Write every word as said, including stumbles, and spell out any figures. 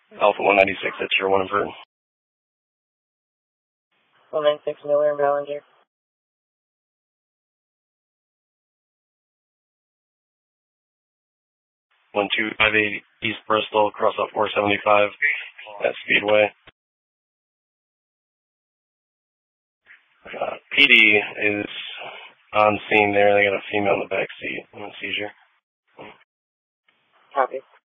Alpha one ninety-six, that's your one inverted. one ninety-six Miller and Ballinger. one two five eight East Bristol, cross out four seventy-five at Speedway. Uh, P D is on scene there. They got a female in the back seat in a seizure. Copy.